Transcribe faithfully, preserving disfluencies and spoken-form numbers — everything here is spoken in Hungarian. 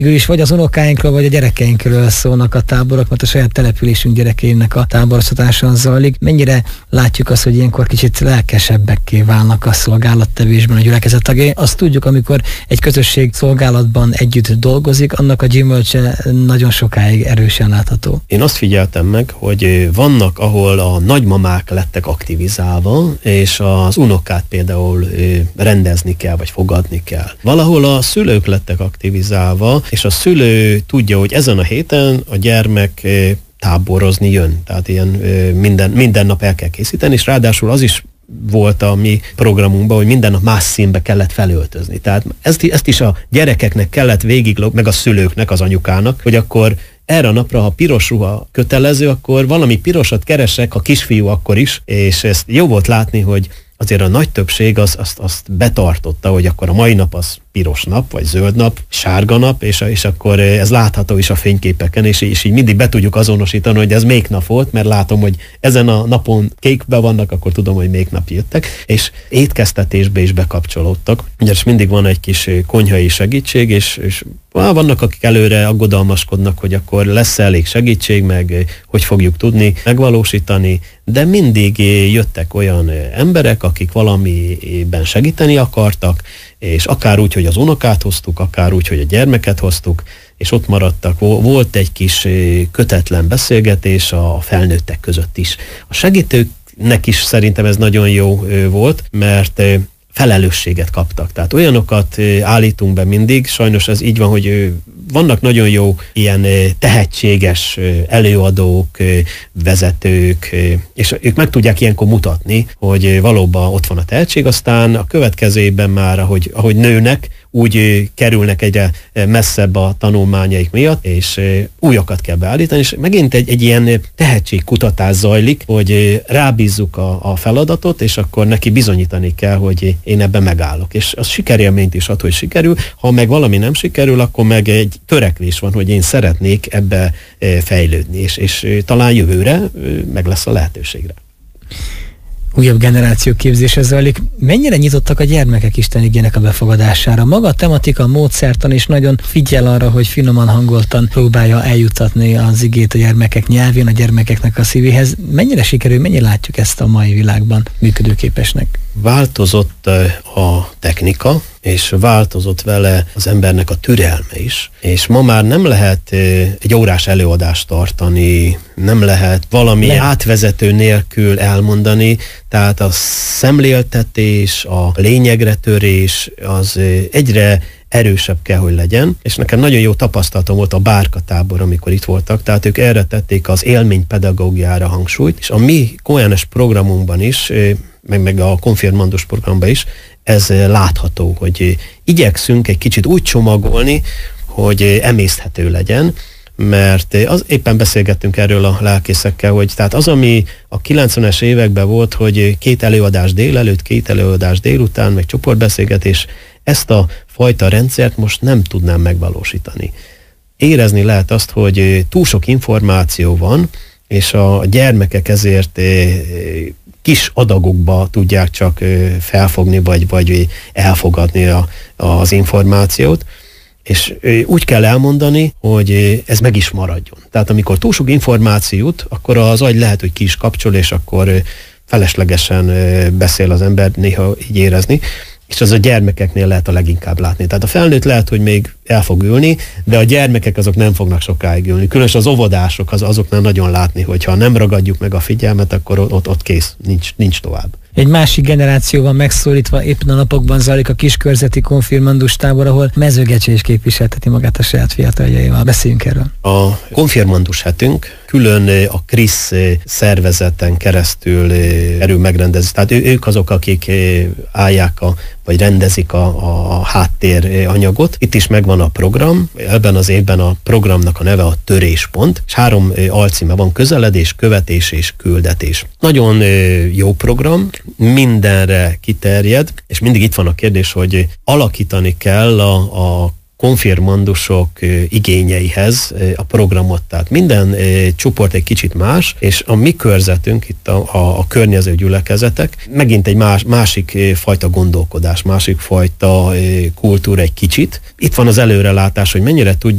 Végül is vagy az unokáinkról, vagy a gyerekeinkről szólnak a táborok, mert a saját településünk gyerekeinek a táboroztatáson zajlik. Mennyire látjuk azt, hogy ilyenkor kicsit lelkesebbekké válnak a szolgálattevésben a gyülekezet tagjai. Azt tudjuk, amikor egy közösség szolgálatban együtt dolgozik, annak a gyümölcse nagyon sokáig erősen látható. Én azt figyeltem meg, hogy vannak, ahol a nagymamák lettek aktivizálva, és az unokát például rendezni kell, vagy fogadni kell. Valahol a szülők lettek aktivizálva, és a szülő tudja, hogy ezen a héten a gyermek táborozni jön. Tehát ilyen minden, minden nap el kell készíteni, és ráadásul az is volt a mi programunkban, hogy minden nap más színbe kellett felöltözni. Tehát ezt, ezt is a gyerekeknek kellett végig, meg a szülőknek, az anyukának, hogy akkor erre a napra, ha piros ruha kötelező, akkor valami pirosat keresek, a kisfiú akkor is, és ezt jó volt látni, hogy azért a nagy többség az, azt, azt betartotta, hogy akkor a mai nap az piros nap, vagy zöld nap, sárga nap, és, és akkor ez látható is a fényképeken, és, és így mindig be tudjuk azonosítani, hogy ez még nap volt, mert látom, hogy ezen a napon kékbe vannak, akkor tudom, hogy még nap jöttek, és étkeztetésbe is bekapcsolódtak. Ugye mindig van egy kis konyhai segítség, és, és vannak, akik előre aggodalmaskodnak, hogy akkor lesz elég segítség, meg hogy fogjuk tudni megvalósítani, de mindig jöttek olyan emberek, akik valamiben segíteni akartak, és akár úgy, hogy az unokát hoztuk, akár úgy, hogy a gyermeket hoztuk, és ott maradtak. Volt egy kis kötetlen beszélgetés a felnőttek között is. A segítőknek is szerintem ez nagyon jó volt, mert felelősséget kaptak. Tehát olyanokat állítunk be mindig, sajnos ez így van, hogy vannak nagyon jó ilyen tehetséges előadók, vezetők, és ők meg tudják ilyenkor mutatni, hogy valóban ott van a tehetség, aztán a következő évben már, ahogy, ahogy nőnek, úgy kerülnek egyre messzebb a tanulmányaik miatt, és újakat kell beállítani, és megint egy, egy ilyen tehetségkutatás zajlik, hogy rábízzuk a, a feladatot, és akkor neki bizonyítani kell, hogy én ebben megállok. És az sikerélményt is ad, hogy sikerül, ha meg valami nem sikerül, akkor meg egy törekvés van, hogy én szeretnék ebbe fejlődni, és, és talán jövőre meg lesz a lehetőségre. Újabb generáció képzése zajlik. Mennyire nyitottak a gyermekek Isten igének a befogadására? Maga a tematika, a módszertan is nagyon figyel arra, hogy finoman hangoltan próbálja eljuttatni az igét a gyermekek nyelvén, a gyermekeknek a szívéhez. Mennyire sikerül, mennyire látjuk ezt a mai világban működőképesnek? Változott a technika, és változott vele az embernek a türelme is. És ma már nem lehet egy órás előadást tartani, nem lehet valami nem. átvezető nélkül elmondani, tehát a szemléltetés, a lényegre törés az egyre erősebb kell, hogy legyen, és nekem nagyon jó tapasztalatom volt a Bárka tábor, amikor itt voltak, tehát ők erre tették az élménypedagógiára hangsúlyt, és a mi kó en es programunkban is, meg, meg a konfirmandus programban is, ez látható, hogy igyekszünk egy kicsit úgy csomagolni, hogy emészthető legyen, mert az, éppen beszélgettünk erről a lelkészekkel, hogy tehát az, ami a kilencvenes években volt, hogy két előadás délelőtt, két előadás délután, meg csoportbeszélgetés, ezt a fajta rendszert most nem tudnám megvalósítani. Érezni lehet azt, hogy túl sok információ van, és a gyermekek ezért kis adagokba tudják csak felfogni, vagy, vagy elfogadni a, az információt, és úgy kell elmondani, hogy ez meg is maradjon. Tehát amikor túl sok információ jut, akkor az agy lehet, hogy ki is kapcsol, és akkor feleslegesen beszél az ember, néha így érezni, és az a gyermekeknél lehet a leginkább látni. Tehát a felnőtt lehet, hogy még el fog ülni, de a gyermekek azok nem fognak sokáig ülni. Különösen az óvodások, az, azoknál nagyon látni, hogy ha nem ragadjuk meg a figyelmet, akkor ott, ott kész, nincs, nincs tovább. Egy másik generáció van megszólítva, éppen a napokban zajlik a kiskörzeti konfirmandus tábor, ahol Mezőgecse is képviselteti magát a saját fiataljaival. Beszéljünk erről. A konfirmandus hetünk külön a KRISZ szervezeten keresztül erő megrendezi. Tehát ő, ők azok, akik állják a, vagy rendezik a, a háttér anyagot. Itt is megvan a program. Ebben az évben a programnak a neve a Töréspont, és három alcíme van: közeledés, követés és küldetés. Nagyon jó program, mindenre kiterjed, és mindig itt van a kérdés, hogy alakítani kell a, a konfirmandusok igényeihez a programot. Tehát minden csoport egy kicsit más, és a mi körzetünk, itt a, a, a környező gyülekezetek, megint egy más, másik fajta gondolkodás, másik fajta kultúra egy kicsit. Itt van az előrelátás, hogy mennyire tudjuk